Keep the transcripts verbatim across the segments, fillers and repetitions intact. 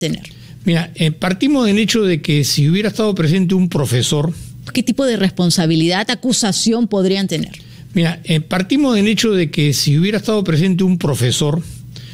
tener? Mira, eh, partimos del hecho de que si hubiera estado presente un profesor... ¿Qué tipo de responsabilidad, acusación podrían tener? Mira, eh, partimos del hecho de que si hubiera estado presente un profesor,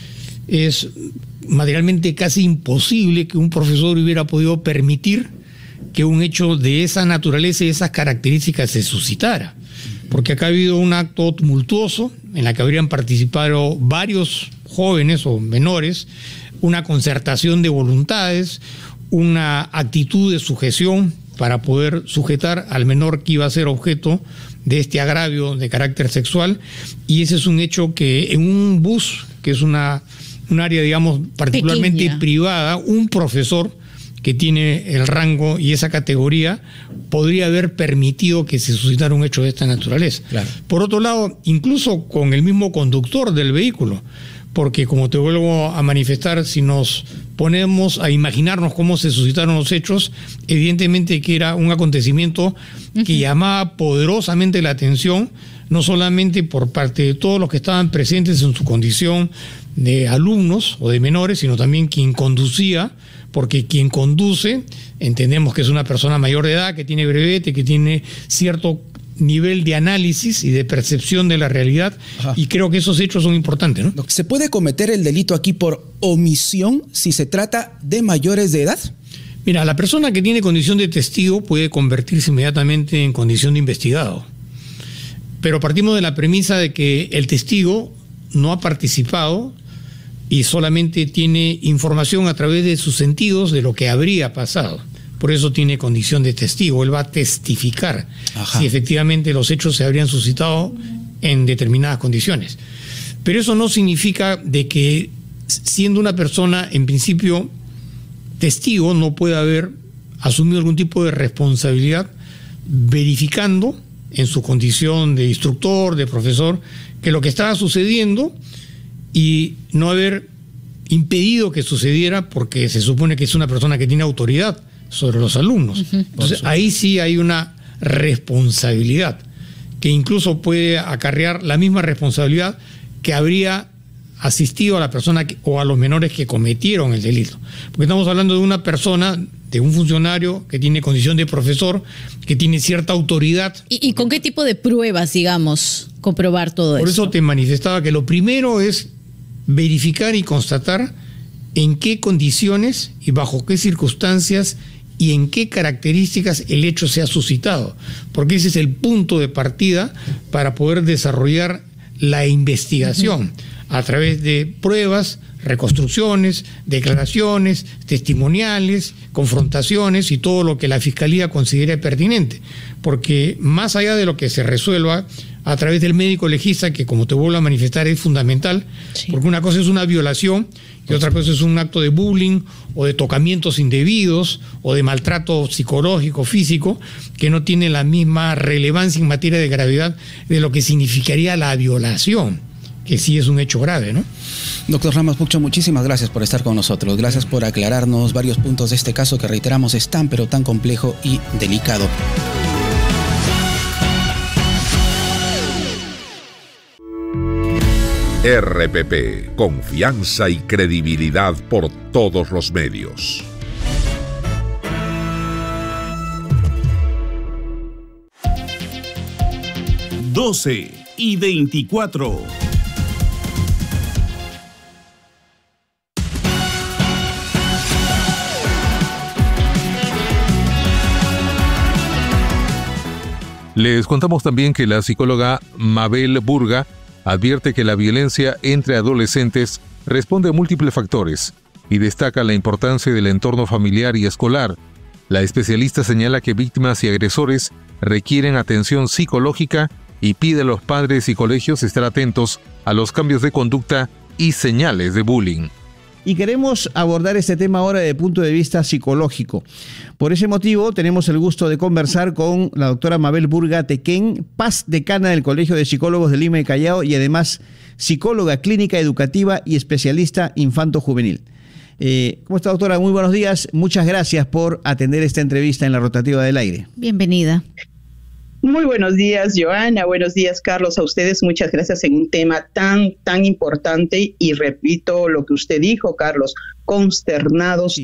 es materialmente casi imposible que un profesor hubiera podido permitir que un hecho de esa naturaleza y esas características se suscitara. Porque acá ha habido un acto tumultuoso en la que habrían participado varios jóvenes o menores, una concertación de voluntades, una actitud de sujeción para poder sujetar al menor que iba a ser objeto de este agravio de carácter sexual, y ese es un hecho que en un bus, que es una, un área, digamos, particularmente pequeña, privada, un profesor que tiene el rango y esa categoría podría haber permitido que se suscitara un hecho de esta naturaleza. Claro. Por otro lado, incluso con el mismo conductor del vehículo, porque como te vuelvo a manifestar, si nos ponemos a imaginarnos cómo se suscitaron los hechos, evidentemente que era un acontecimiento uh-huh. que llamaba poderosamente la atención, no solamente por parte de todos los que estaban presentes en su condición de alumnos o de menores, sino también quien conducía, porque quien conduce, entendemos que es una persona mayor de edad, que tiene brevete, que tiene cierto nivel de análisis y de percepción de la realidad. Ajá. Y creo que esos hechos son importantes, ¿no? ¿Se puede cometer el delito aquí por omisión si se trata de mayores de edad? Mira, la persona que tiene condición de testigo puede convertirse inmediatamente en condición de investigado. Pero partimos de la premisa de que el testigo no ha participado y solamente tiene información a través de sus sentidos de lo que habría pasado. Por eso tiene condición de testigo. Él va a testificar Ajá. si efectivamente los hechos se habrían suscitado en determinadas condiciones. Pero eso no significa de que, siendo una persona en principio testigo, no pueda haber asumido algún tipo de responsabilidad verificando en su condición de instructor, de profesor, que lo que estaba sucediendo, y no haber impedido que sucediera porque se supone que es una persona que tiene autoridad sobre los alumnos. Uh-huh. Entonces ahí sí hay una responsabilidad que incluso puede acarrear la misma responsabilidad que habría asistido a la persona que, o a los menores que cometieron el delito. Porque estamos hablando de una persona, de un funcionario que tiene condición de profesor, que tiene cierta autoridad. ¿Y, y con qué tipo de pruebas, digamos, comprobar todo eso? Por eso te manifestaba que lo primero es verificar y constatar en qué condiciones y bajo qué circunstancias y en qué características el hecho se ha suscitado, porque ese es el punto de partida para poder desarrollar la investigación uh-huh. a través de pruebas, reconstrucciones, declaraciones, testimoniales, confrontaciones y todo lo que la Fiscalía considere pertinente, porque más allá de lo que se resuelva a través del médico legista, que como te vuelvo a manifestar es fundamental, sí. porque una cosa es una violación y otra cosa es un acto de bullying o de tocamientos indebidos o de maltrato psicológico, físico, que no tiene la misma relevancia en materia de gravedad de lo que significaría la violación, que sí es un hecho grave, ¿no? Doctor Ramos Pucho, muchísimas gracias por estar con nosotros. Gracias por aclararnos varios puntos de este caso que, reiteramos, es tan pero tan complejo y delicado. R P P, confianza y credibilidad por todos los medios. doce y veinticuatro. Les contamos también que la psicóloga Mabel Burga advierte que la violencia entre adolescentes responde a múltiples factores y destaca la importancia del entorno familiar y escolar. La especialista señala que víctimas y agresores requieren atención psicológica y pide a los padres y colegios estar atentos a los cambios de conducta y señales de bullying. Y queremos abordar este tema ahora desde el punto de vista psicológico. Por ese motivo, tenemos el gusto de conversar con la doctora Mabel Burga Tequén, Paz, decana del Colegio de Psicólogos de Lima y Callao y además psicóloga clínica educativa y especialista infanto-juvenil. Eh, ¿Cómo está, doctora? Muy buenos días. Muchas gracias por atender esta entrevista en la Rotativa del Aire. Bienvenida. Muy buenos días, Joana. Buenos días, Carlos. A ustedes muchas gracias en un tema tan, tan importante. Y repito lo que usted dijo, Carlos, consternados